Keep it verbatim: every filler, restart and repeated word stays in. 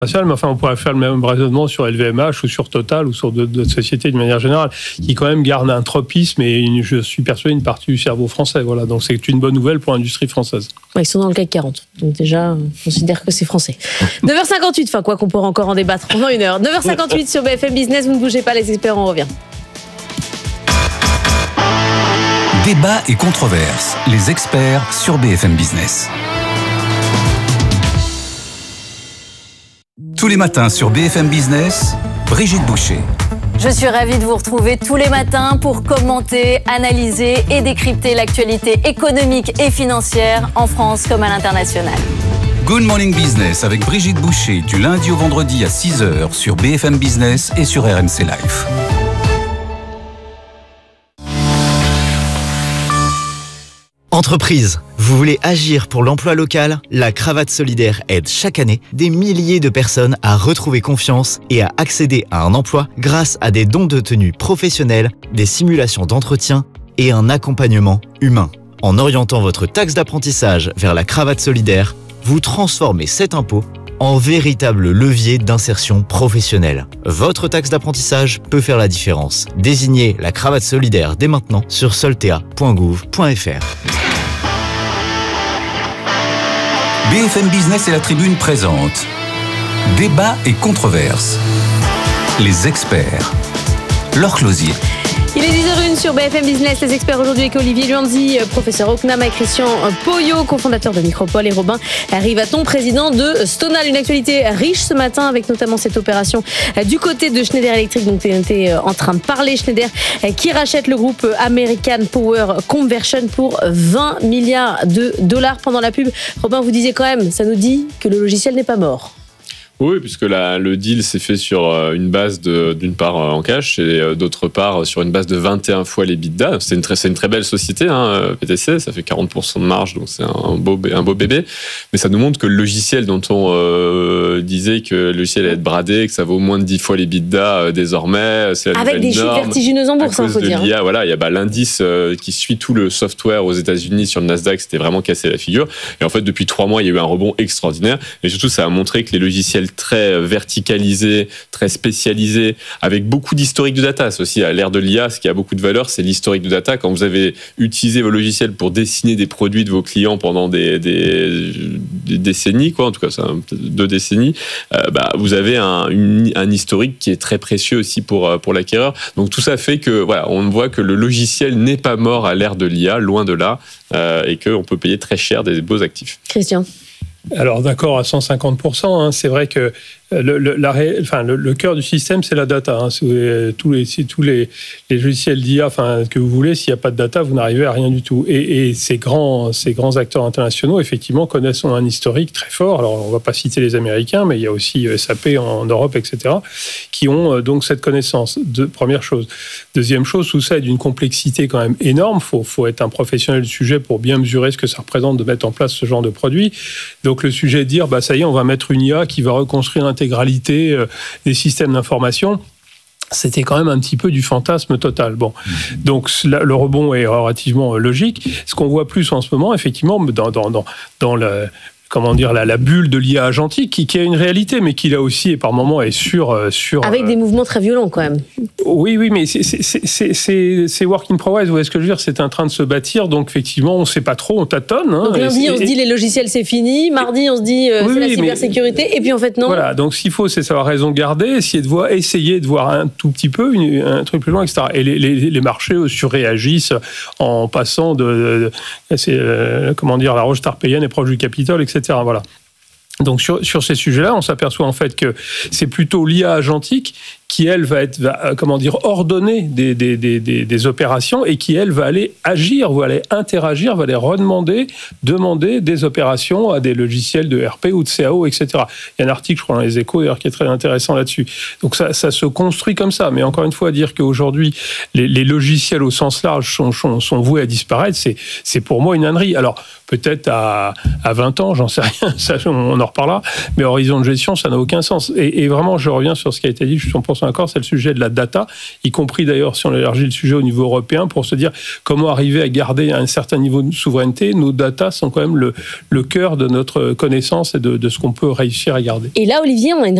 Mais enfin, on pourrait faire le même raisonnement sur L V M H ou sur Total ou sur d'autres sociétés de manière générale, qui quand même gardent un tropisme et une, je suis persuadé une partie du cerveau français. Voilà, donc c'est une bonne nouvelle pour l'industrie française. Ouais, ils sont dans le C A C quarante, donc déjà, on considère que c'est français. neuf heures cinquante-huit, enfin quoi qu'on pourra encore en débattre pendant une heure. neuf heures cinquante-huit sur B F M Business, vous ne bougez pas, les experts, on revient. Débat et controverses, les experts sur B F M Business. Tous les matins sur B F M Business, Brigitte Boucher. Je suis ravie de vous retrouver tous les matins pour commenter, analyser et décrypter l'actualité économique et financière en France comme à l'international. Good Morning Business avec Brigitte Boucher du lundi au vendredi à six heures sur B F M Business et sur R M C Live. Entreprise, vous voulez agir pour l'emploi local ? La Cravate Solidaire aide chaque année des milliers de personnes à retrouver confiance et à accéder à un emploi grâce à des dons de tenue professionnels, des simulations d'entretien et un accompagnement humain. En orientant votre taxe d'apprentissage vers la Cravate Solidaire, vous transformez cet impôt en véritable levier d'insertion professionnelle. Votre taxe d'apprentissage peut faire la différence. Désignez la Cravate Solidaire dès maintenant sur soltea point gouv point f r. B F M Business et la Tribune présentent Débat et controverses. Les experts. Laure Closier. Il est dix heures zéro un sur B F M Business. Les experts aujourd'hui avec Olivier Luanzi, professeur au C N A M, et Christian Poyot, cofondateur de Micropole, et Robin Rivaton, président de Stonal. Une actualité riche ce matin avec notamment cette opération du côté de Schneider Electric, donc on était en train de parler. Schneider qui rachète le groupe American Power Conversion pour vingt milliards de dollars. Pendant la pub, Robin, vous disiez quand même, ça nous dit que le logiciel n'est pas mort. Oui, puisque la, le deal s'est fait sur une base de, d'une part en cash et d'autre part sur une base de vingt et un fois l'EBITDA. C'est une très, c'est une très belle société, hein, P T C, ça fait quarante pour cent de marge, donc c'est un beau, un beau bébé. Mais ça nous montre que le logiciel dont on euh, disait que le logiciel allait être bradé, que ça vaut moins de dix fois l'EBITDA euh, désormais, c'est la avec nouvelle des chiffres norme. Vertigineuses en bourse, à il cause faut de dire. l'I A, voilà, il y a bah, l'indice euh, qui suit tout le software aux États-Unis sur le Nasdaq, c'était vraiment cassé la figure. Et en fait, depuis trois mois, il y a eu un rebond extraordinaire. Et surtout, ça a montré que les logiciels très verticalisés, très spécialisé, avec beaucoup d'historique de data. C'est aussi à l'ère de l'I A, ce qui a beaucoup de valeur, c'est l'historique de data. Quand vous avez utilisé vos logiciels pour dessiner des produits de vos clients pendant des, des, des décennies, quoi, en tout cas, c'est un, deux décennies, euh, bah, vous avez un, une, un historique qui est très précieux aussi pour, pour l'acquéreur. Donc tout ça fait que, voilà, on voit que le logiciel n'est pas mort à l'ère de l'I A, loin de là, euh, et qu'on peut payer très cher des beaux actifs. Christian. Alors d'accord à cent cinquante pour cent, hein, c'est vrai que le, le, la ré... enfin, le, le cœur du système c'est la data. Hein. Si vous, tous les, si tous les, les logiciels d'I A enfin, que vous voulez, s'il n'y a pas de data, vous n'arrivez à rien du tout. Et, et ces, grands, ces grands acteurs internationaux, effectivement, connaissent un historique très fort. Alors on ne va pas citer les Américains, mais il y a aussi S A P en Europe, et cetera, qui ont donc cette connaissance. De, première chose. Deuxième chose, tout ça est d'une complexité quand même énorme. Il faut, faut être un professionnel du sujet pour bien mesurer ce que ça représente de mettre en place ce genre de produit. Donc le sujet est de dire, bah, ça y est, on va mettre une I A qui va reconstruire l'intégralité des systèmes d'information. C'était quand même un petit peu du fantasme total. Bon, donc le rebond est relativement logique. Ce qu'on voit plus en ce moment, effectivement, dans, dans, dans, dans le... comment dire, la, la bulle de l'I A agentique, qui, qui a une réalité, mais qui là aussi, et par moments, est sur... sur Avec euh... des mouvements très violents, quand même. Oui, oui, mais c'est, c'est, c'est, c'est, c'est work in progress, vous voyez ce que je veux dire ? C'est en train de se bâtir, donc effectivement, on ne sait pas trop, on tâtonne. Hein, donc lundi, on se dit les logiciels, c'est fini. Mardi, on se dit euh, oui, c'est la oui, cybersécurité. Mais... Et puis en fait, non. Voilà, donc ce qu'il faut, c'est savoir raison garder, essayer de voir, essayer de voir un tout petit peu, une, un truc plus loin, et cetera. Et les, les, les marchés surréagissent en passant de... de, de c'est, euh, comment dire, la roche tarpéienne est proche du Capitole, et cetera. Voilà. Donc sur, sur ces sujets-là, on s'aperçoit en fait que c'est plutôt l'I A agentique qui, elle, va être, va, comment dire, ordonner des, des, des, des, des opérations et qui, elle, va aller agir, va aller interagir, va aller redemander, demander des opérations à des logiciels de R P ou de C A O, et cetera. Il y a un article, je crois, dans les Échos, d'ailleurs, qui est très intéressant là-dessus. Donc ça, ça se construit comme ça. Mais encore une fois, dire qu'aujourd'hui, les, les logiciels au sens large sont, sont, sont voués à disparaître, c'est, c'est pour moi une ânerie. Alors, peut-être à, à vingt ans, j'en sais rien, ça, on en reparlera, mais horizon de gestion, ça n'a aucun sens. Et, et vraiment, je reviens sur ce qui a été dit, je suis cent pour cent sont d'accord, c'est le sujet de la data, y compris d'ailleurs si on élargit le sujet au niveau européen pour se dire comment arriver à garder un certain niveau de souveraineté. Nos data sont quand même le, le cœur de notre connaissance et de, de ce qu'on peut réussir à garder. Et là, Olivier, on a une